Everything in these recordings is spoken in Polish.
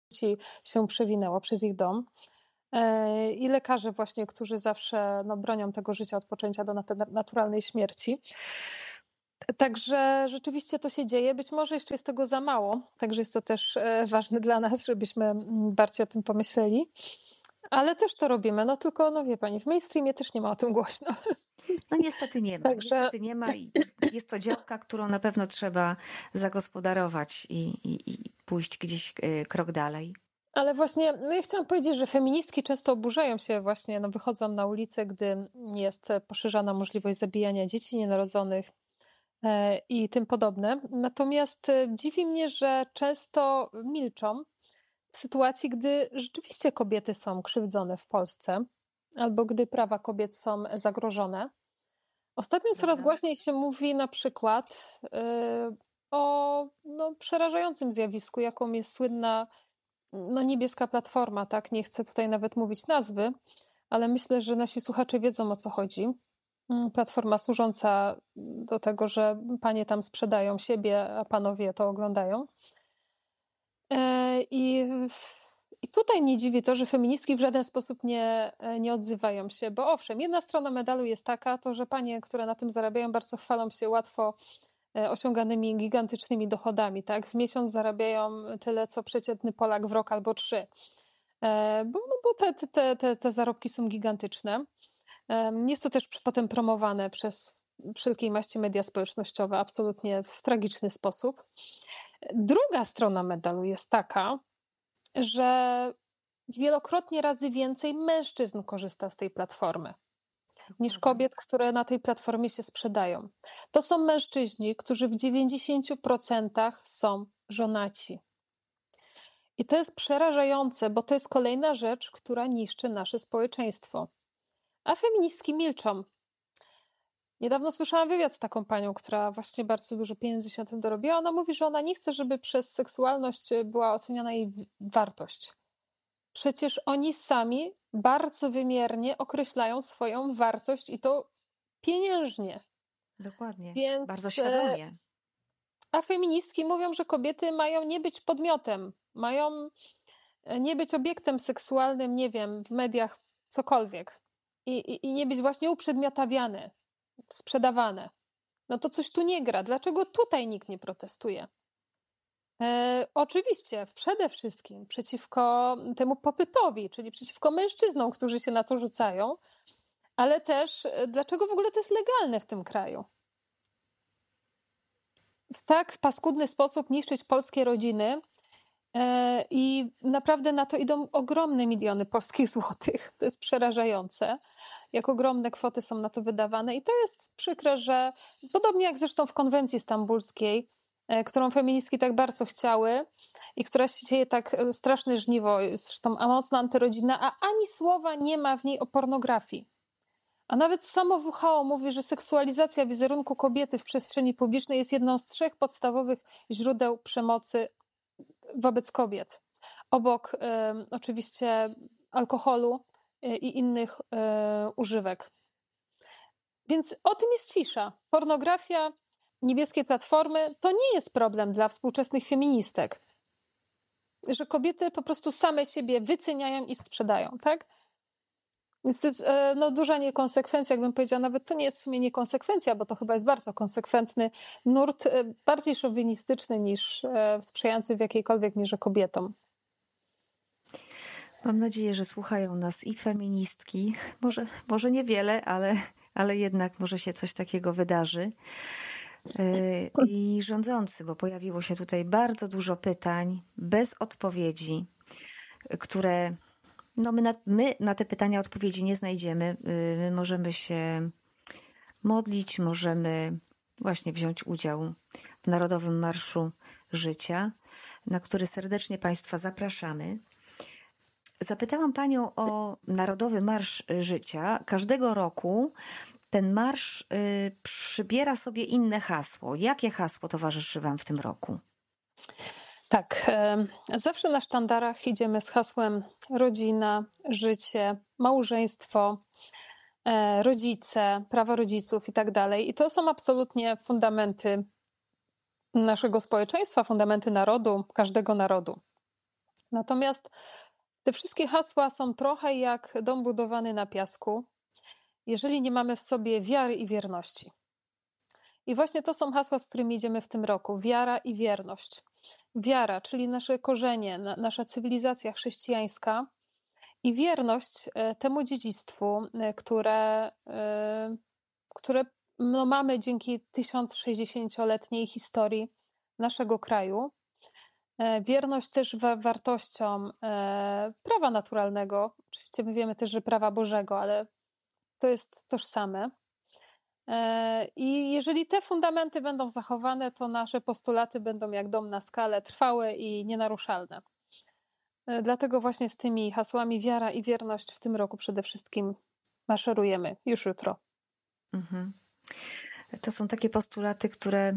się przewinęło przez ich dom. I lekarze właśnie, którzy zawsze bronią tego życia od poczęcia do naturalnej śmierci. Także rzeczywiście to się dzieje. Być może jeszcze jest tego za mało, także jest to też ważne dla nas, żebyśmy bardziej o tym pomyśleli. Ale też to robimy, tylko wie pani, w mainstreamie też nie ma o tym głośno. No niestety nie ma. Także Niestety nie ma i jest to działka, którą na pewno trzeba zagospodarować i pójść gdzieś krok dalej. ale właśnie, ja chciałam powiedzieć, że feministki często oburzają się właśnie, wychodzą na ulicę, gdy jest poszerzana możliwość zabijania dzieci nienarodzonych i tym podobne. Natomiast dziwi mnie, że często milczą w sytuacji, gdy rzeczywiście kobiety są krzywdzone w Polsce albo gdy prawa kobiet są zagrożone. Ostatnio coraz głośniej się mówi na przykład o przerażającym zjawisku, jaką jest słynna niebieska platforma, tak? Nie chcę tutaj nawet mówić nazwy, ale myślę, że nasi słuchacze wiedzą, o co chodzi. Platforma służąca do tego, że panie tam sprzedają siebie, a panowie to oglądają. I tutaj mnie dziwi to, że feministki w żaden sposób nie odzywają się, bo owszem, jedna strona medalu jest taka, to że panie, które na tym zarabiają, bardzo chwalą się łatwo osiąganymi gigantycznymi dochodami, tak? W miesiąc zarabiają tyle, co przeciętny Polak w rok albo 3. Bo te zarobki są gigantyczne. Jest to też potem promowane przez wszelkiej maści media społecznościowe, absolutnie w tragiczny sposób. Druga strona medalu jest taka, że wielokrotnie razy więcej mężczyzn korzysta z tej platformy niż kobiet, które na tej platformie się sprzedają. To są mężczyźni, którzy w 90% są żonaci. I to jest przerażające, bo to jest kolejna rzecz, która niszczy nasze społeczeństwo. A feministki milczą. Niedawno słyszałam wywiad z taką panią, która właśnie bardzo dużo pieniędzy się na tym dorobiła. Ona mówi, że ona nie chce, żeby przez seksualność była oceniana jej wartość. Przecież oni sami bardzo wymiernie określają swoją wartość i to pieniężnie. Dokładnie. Więc, Bardzo świadomie. A feministki mówią, że kobiety mają nie być podmiotem, mają nie być obiektem seksualnym, nie wiem, w mediach, cokolwiek. I nie być właśnie uprzedmiotawiane, sprzedawane. To coś tu nie gra. Dlaczego tutaj nikt nie protestuje? Oczywiście, przede wszystkim przeciwko temu popytowi, czyli przeciwko mężczyznom, którzy się na to rzucają, ale też dlaczego w ogóle to jest legalne w tym kraju? W tak paskudny sposób niszczyć polskie rodziny i naprawdę na to idą ogromne miliony polskich złotych. To jest przerażające, jak ogromne kwoty są na to wydawane i to jest przykre, że podobnie jak zresztą w konwencji stambulskiej, którą feministki tak bardzo chciały i która się dzieje tak straszne żniwo, zresztą a mocno antyrodzinna, a ani słowa nie ma w niej o pornografii. A nawet samo WHO mówi, że seksualizacja wizerunku kobiety w przestrzeni publicznej jest jedną z 3 podstawowych źródeł przemocy wobec kobiet. Obok oczywiście alkoholu i innych używek. Więc o tym jest cisza. Pornografia, niebieskie platformy to nie jest problem dla współczesnych feministek. Że kobiety po prostu same siebie wyceniają i sprzedają, tak? Więc to jest duża niekonsekwencja, jakbym powiedziała, nawet to nie jest w sumie niekonsekwencja, bo to chyba jest bardzo konsekwentny nurt, bardziej szowinistyczny niż sprzyjający w jakiejkolwiek mierze kobietom. Mam nadzieję, że słuchają nas i feministki, może niewiele, ale jednak może się coś takiego wydarzy. I rządzący, bo pojawiło się tutaj bardzo dużo pytań bez odpowiedzi, które my na te pytania odpowiedzi nie znajdziemy. My możemy się modlić, możemy właśnie wziąć udział w Narodowym Marszu Życia, na który serdecznie Państwa zapraszamy. Zapytałam Panią o Narodowy Marsz Życia. Każdego roku ten marsz przybiera sobie inne hasło. Jakie hasło towarzyszy Wam w tym roku? Tak, zawsze na sztandarach idziemy z hasłem rodzina, życie, małżeństwo, rodzice, prawa rodziców i tak dalej. I to są absolutnie fundamenty naszego społeczeństwa, fundamenty narodu, każdego narodu. Natomiast te wszystkie hasła są trochę jak dom budowany na piasku, jeżeli nie mamy w sobie wiary i wierności. I właśnie to są hasła, z którymi idziemy w tym roku. Wiara i wierność. Wiara, czyli nasze korzenie, nasza cywilizacja chrześcijańska i wierność temu dziedzictwu, które no, mamy dzięki 1060-letniej historii naszego kraju. Wierność też wartościom prawa naturalnego. Oczywiście my wiemy też, że prawa Bożego, ale to jest tożsame. I jeżeli te fundamenty będą zachowane, to nasze postulaty będą jak dom na skale, trwałe i nienaruszalne. Dlatego właśnie z tymi hasłami wiara i wierność w tym roku przede wszystkim maszerujemy już jutro. Mhm. To są takie postulaty, które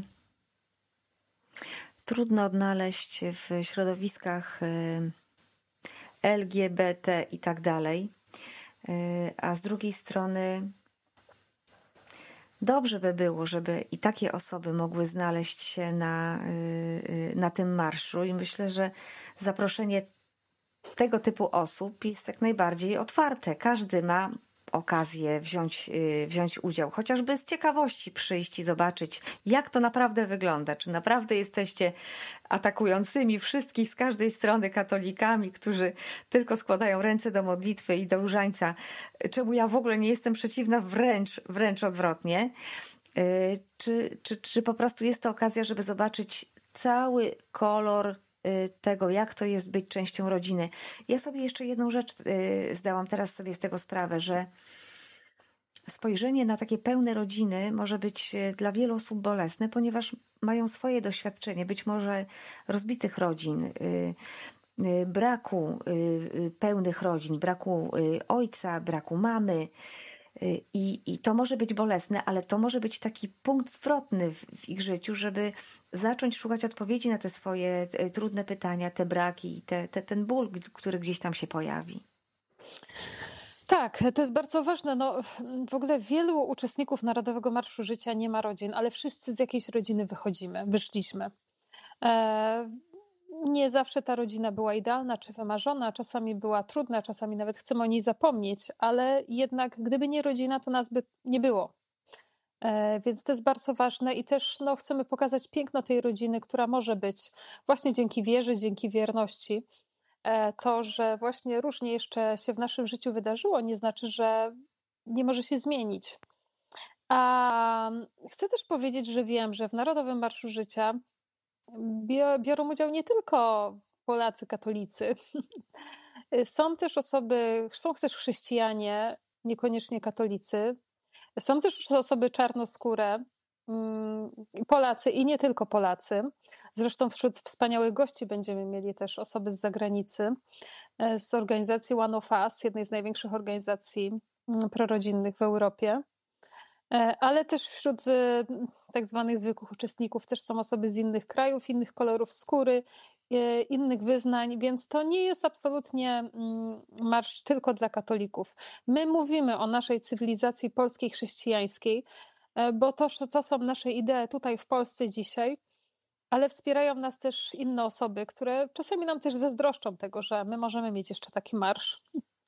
trudno odnaleźć w środowiskach LGBT i tak dalej. A z drugiej strony dobrze by było, żeby i takie osoby mogły znaleźć się na tym marszu i myślę, że zaproszenie tego typu osób jest jak najbardziej otwarte. Każdy ma okazję wziąć udział, chociażby z ciekawości przyjść i zobaczyć, jak to naprawdę wygląda. Czy naprawdę jesteście atakującymi wszystkich z każdej strony katolikami, którzy tylko składają ręce do modlitwy i do różańca, czemu ja w ogóle nie jestem przeciwna, wręcz odwrotnie. Czy po prostu jest to okazja, żeby zobaczyć cały kolor tego, jak to jest być częścią rodziny. Ja sobie jeszcze jedną rzecz zdałam teraz sobie z tego sprawę, że spojrzenie na takie pełne rodziny może być dla wielu osób bolesne, ponieważ mają swoje doświadczenie, być może rozbitych rodzin, braku pełnych rodzin, braku ojca, braku mamy. I to może być bolesne, ale to może być taki punkt zwrotny w ich życiu, żeby zacząć szukać odpowiedzi na te swoje trudne pytania, te braki i ten ból, który gdzieś tam się pojawi. Tak, to jest bardzo ważne. No, w ogóle wielu uczestników Narodowego Marszu Życia nie ma rodzin, ale wszyscy z jakiejś rodziny wyszliśmy. Nie zawsze ta rodzina była idealna czy wymarzona, czasami była trudna, czasami nawet chcemy o niej zapomnieć, ale jednak gdyby nie rodzina, to nas by nie było. Więc to jest bardzo ważne i też no, chcemy pokazać piękno tej rodziny, która może być właśnie dzięki wierze, dzięki wierności. To, że właśnie różnie jeszcze się w naszym życiu wydarzyło, nie znaczy, że nie może się zmienić. A chcę też powiedzieć, że wiem, że w Narodowym Marszu Życia biorą udział nie tylko Polacy katolicy. Są też chrześcijanie, niekoniecznie katolicy. Są też osoby czarnoskóre, Polacy i nie tylko Polacy. Zresztą wśród wspaniałych gości będziemy mieli też osoby z zagranicy, z organizacji One of Us, jednej z największych organizacji prorodzinnych w Europie. Ale też wśród tak zwanych zwykłych uczestników też są osoby z innych krajów, innych kolorów skóry, innych wyznań, więc to nie jest absolutnie marsz tylko dla katolików. My mówimy o naszej cywilizacji polskiej chrześcijańskiej, bo to są nasze idee tutaj w Polsce dzisiaj, ale wspierają nas też inne osoby, które czasami nam też zazdroszczą tego, że my możemy mieć jeszcze taki marsz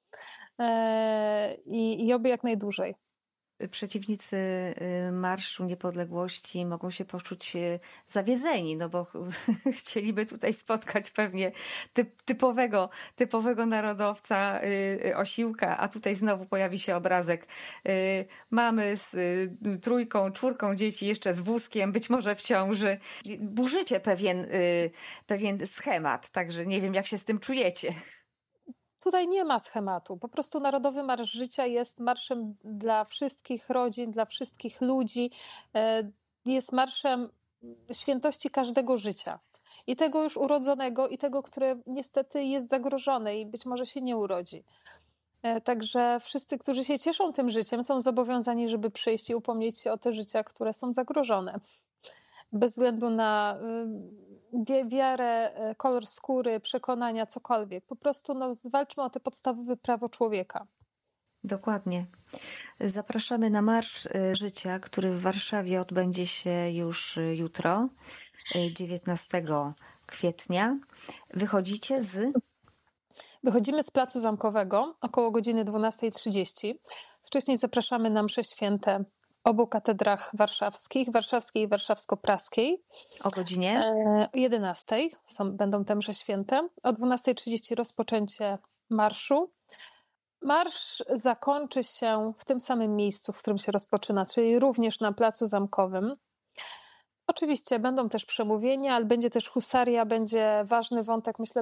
i oby jak najdłużej. Przeciwnicy Marszu Niepodległości mogą się poczuć zawiedzeni, no bo chcieliby tutaj spotkać pewnie typowego narodowca, osiłka, a tutaj znowu pojawi się obrazek mamy z trójką, czwórką dzieci, jeszcze z wózkiem, być może w ciąży. Burzycie pewien schemat, także nie wiem, jak się z tym czujecie. Tutaj nie ma schematu. Po prostu Narodowy Marsz Życia jest marszem dla wszystkich rodzin, dla wszystkich ludzi. Jest marszem świętości każdego życia. I tego już urodzonego, i tego, które niestety jest zagrożone i być może się nie urodzi. Także wszyscy, którzy się cieszą tym życiem, są zobowiązani, żeby przyjść i upomnieć się o te życia, które są zagrożone. Bez względu na wiarę, kolor skóry, przekonania, cokolwiek. Po prostu walczmy o te podstawowe prawo człowieka. Dokładnie. Zapraszamy na Marsz Życia, który w Warszawie odbędzie się już jutro, 19 kwietnia. Wychodzicie z Wychodzimy z Placu Zamkowego około godziny 12:30. Wcześniej zapraszamy na msze święte w obu katedrach warszawskich, warszawskiej i warszawsko-praskiej. O godzinie? O 11:00 będą te msze święte. O 12:30 rozpoczęcie marszu. Marsz zakończy się w tym samym miejscu, w którym się rozpoczyna, czyli również na Placu Zamkowym. Oczywiście będą też przemówienia, ale będzie też husaria, będzie ważny wątek, myślę,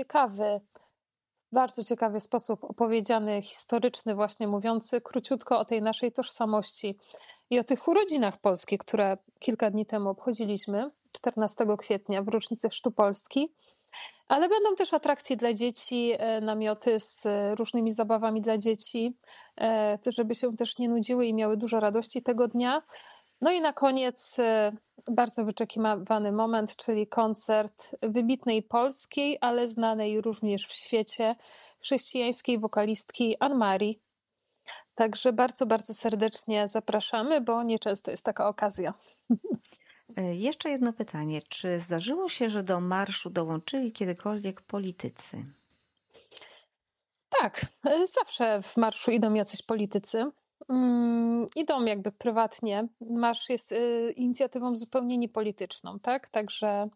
bardzo ciekawy sposób opowiedziany, historyczny, właśnie mówiący króciutko o tej naszej tożsamości i o tych urodzinach Polski, które kilka dni temu obchodziliśmy, 14 kwietnia w rocznicę Chrztu Polski. Ale będą też atrakcje dla dzieci, namioty z różnymi zabawami dla dzieci, żeby się też nie nudziły i miały dużo radości tego dnia. No i na koniec bardzo wyczekiwany moment, czyli koncert wybitnej polskiej, ale znanej również w świecie chrześcijańskiej wokalistki Anne-Marie. Także bardzo, bardzo serdecznie zapraszamy, bo nieczęsto jest taka okazja. Jeszcze jedno pytanie. Czy zdarzyło się, że do marszu dołączyli kiedykolwiek politycy? Tak, zawsze w marszu idą jacyś politycy. Idą jakby prywatnie. Marsz jest inicjatywą zupełnie niepolityczną, tak? Także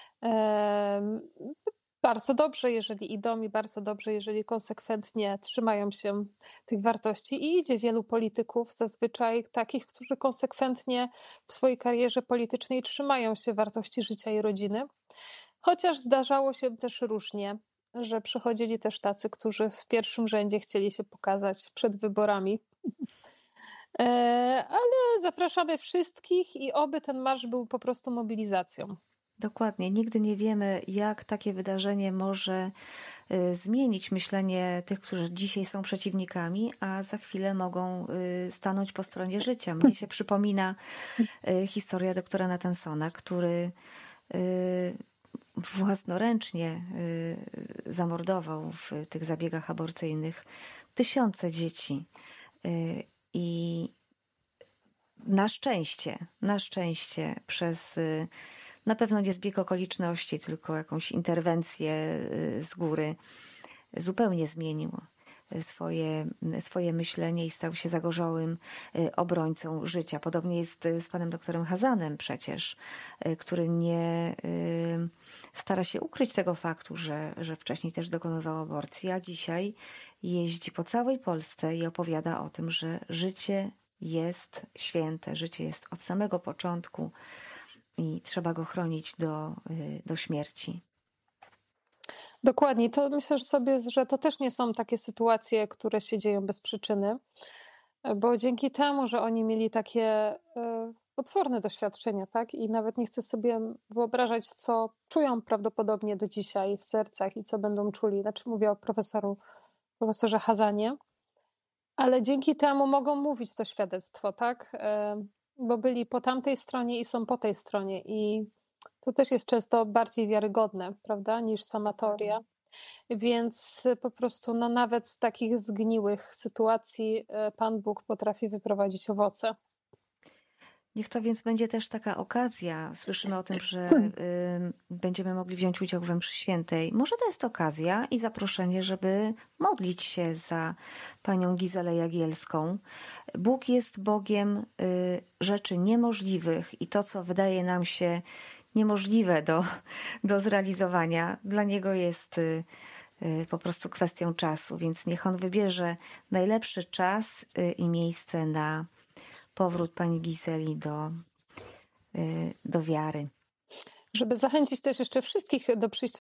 bardzo dobrze, jeżeli idą i bardzo dobrze, jeżeli konsekwentnie trzymają się tych wartości. I idzie wielu polityków, zazwyczaj takich, którzy konsekwentnie w swojej karierze politycznej trzymają się wartości życia i rodziny. Chociaż zdarzało się też różnie, że przychodzili też tacy, którzy w pierwszym rzędzie chcieli się pokazać przed wyborami. Ale zapraszamy wszystkich i oby ten marsz był po prostu mobilizacją. Dokładnie. Nigdy nie wiemy, jak takie wydarzenie może zmienić myślenie tych, którzy dzisiaj są przeciwnikami, a za chwilę mogą stanąć po stronie życia. Mnie się przypomina historia doktora Nathansona, który własnoręcznie zamordował w tych zabiegach aborcyjnych tysiące dzieci. I na szczęście przez na pewno nie zbieg okoliczności, tylko jakąś interwencję z góry, zupełnie zmienił swoje myślenie i stał się zagorzałym obrońcą życia. Podobnie jest z panem doktorem Hazanem przecież, który nie stara się ukryć tego faktu, że wcześniej też dokonywał aborcji, a dzisiaj jeździ po całej Polsce i opowiada o tym, że życie jest święte, życie jest od samego początku i trzeba go chronić do śmierci. Dokładnie. To myślę sobie, że to też nie są takie sytuacje, które się dzieją bez przyczyny, bo dzięki temu, że oni mieli takie potworne doświadczenia, tak? I nawet nie chcę sobie wyobrażać, co czują prawdopodobnie do dzisiaj w sercach i co będą czuli. Znaczy mówię o profesorze Hazanie, ale dzięki temu mogą mówić to świadectwo, tak? Bo byli po tamtej stronie i są po tej stronie i to też jest często bardziej wiarygodne, prawda, niż sama teoria. Więc po prostu nawet z takich zgniłych sytuacji Pan Bóg potrafi wyprowadzić owoce. Niech to więc będzie też taka okazja. Słyszymy o tym, że będziemy mogli wziąć udział we mszy świętej. Może to jest okazja i zaproszenie, żeby modlić się za panią Gizelę Jagielską. Bóg jest Bogiem rzeczy niemożliwych i to, co wydaje nam się niemożliwe do zrealizowania, dla Niego jest po prostu kwestią czasu, więc niech On wybierze najlepszy czas i miejsce na powrót pani Gizeli do wiary. Żeby zachęcić też jeszcze wszystkich do przyjścia